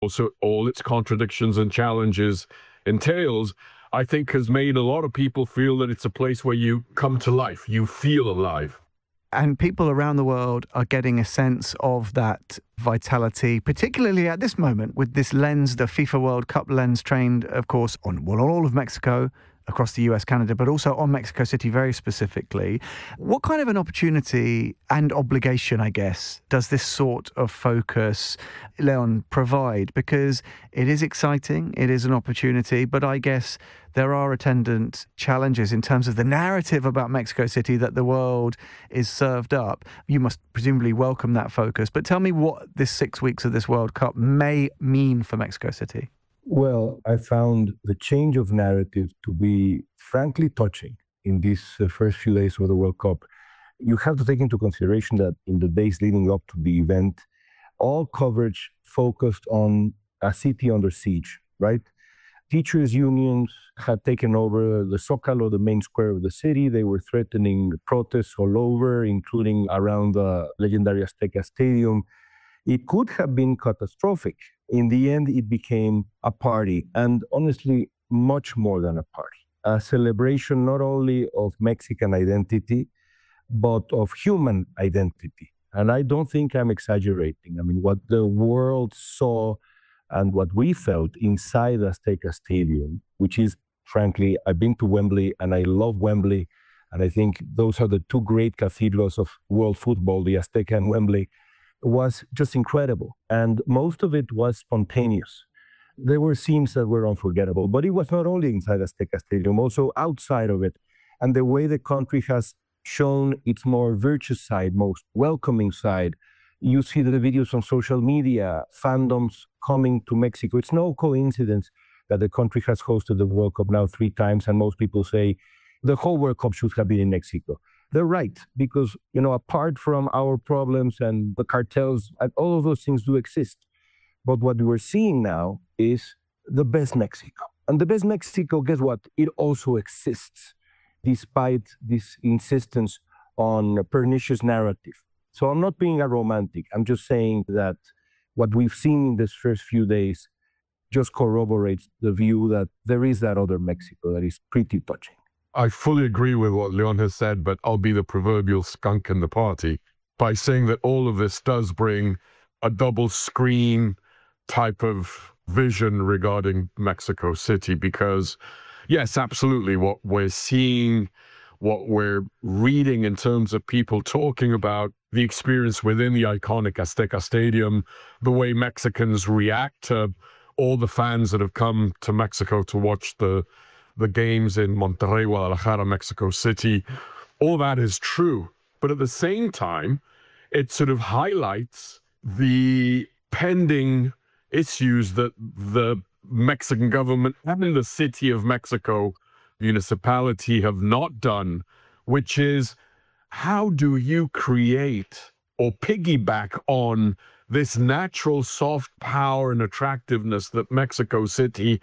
also all its contradictions and challenges entails, I think has made a lot of people feel that it's a place where you come to life, you feel alive. And people around the world are getting a sense of that vitality, particularly at this moment with this lens, the FIFA World Cup lens trained, of course, on all of Mexico, across the US, Canada, but also on Mexico City very specifically. What kind of an opportunity and obligation, I guess, does this sort of focus, Leon, provide? Because it is exciting, it is an opportunity, but I guess there are attendant challenges in terms of the narrative about Mexico City that the world is served up. You must presumably welcome that focus, but tell me what this 6 weeks of this World Cup may mean for Mexico City. Well, I found the change of narrative to be frankly touching in these first few days of the World Cup. You have to take into consideration that in the days leading up to the event, all coverage focused on a city under siege, right? Teachers' unions had taken over the Zócalo, the main square of the city. They were threatening protests all over, including around the legendary Azteca Stadium. It could have been catastrophic. In the end, it became a party, and honestly, much more than a party. A celebration not only of Mexican identity, but of human identity. And I don't think I'm exaggerating. I mean, what the world saw and what we felt inside Azteca Stadium, which is, frankly, I've been to Wembley and I love Wembley. And I think those are the two great cathedrals of world football, the Azteca and Wembley, was just incredible. And most of it was spontaneous. There were scenes that were unforgettable, but it was not only inside Azteca Stadium, also outside of it. And the way the country has shown its more virtuous side, most welcoming side. You see the videos on social media, fandoms coming to Mexico. It's no coincidence that the country has hosted the World Cup now 3 times, and most people say the whole World Cup should have been in Mexico. They're right, because, apart from our problems and the cartels, and all of those things do exist. But what we're seeing now is the best Mexico. And the best Mexico, guess what? It also exists, despite this insistence on a pernicious narrative. So I'm not being a romantic. I'm just saying that what we've seen in these first few days just corroborates the view that there is that other Mexico that is pretty touching. I fully agree with what Leon has said, but I'll be the proverbial skunk in the party by saying that all of this does bring a double screen type of vision regarding Mexico City, because yes, absolutely, what we're seeing, what we're reading in terms of people talking about the experience within the iconic Azteca Stadium, the way Mexicans react to all the fans that have come to Mexico to watch the games in Monterrey, Guadalajara, Mexico City, all that is true. But at the same time, it sort of highlights the pending issues that the Mexican government and the City of Mexico municipality have not done, which is, how do you create or piggyback on this natural soft power and attractiveness that Mexico City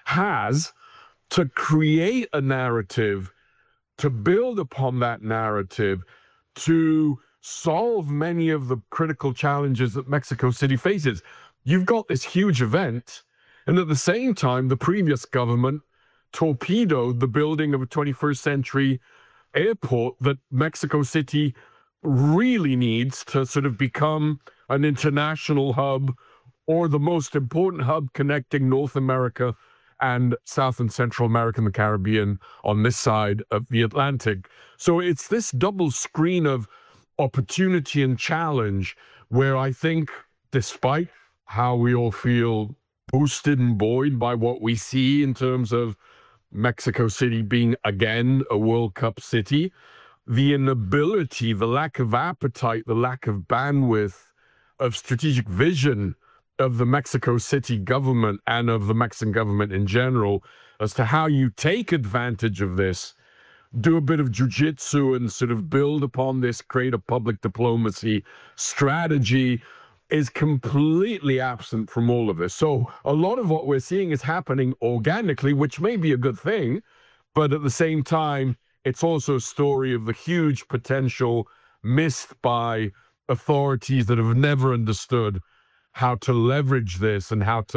has to create a narrative, to build upon that narrative, to solve many of the critical challenges that Mexico City faces? You've got this huge event, and at the same time, the previous government torpedoed the building of a 21st century airport that Mexico City really needs to sort of become an international hub, or the most important hub connecting North America and South and Central America and the Caribbean on this side of the Atlantic. So it's this double screen of opportunity and challenge where I think, despite how we all feel boosted and buoyed by what we see in terms of Mexico City being again a World Cup city, the inability, the lack of appetite, the lack of bandwidth, of strategic vision of the Mexico City government and of the Mexican government in general as to how you take advantage of this, do a bit of jujitsu and sort of build upon this, create a public diplomacy strategy, is completely absent from all of this. So a lot of what we're seeing is happening organically, which may be a good thing, but at the same time, it's also a story of the huge potential missed by authorities that have never understood how to leverage this and how to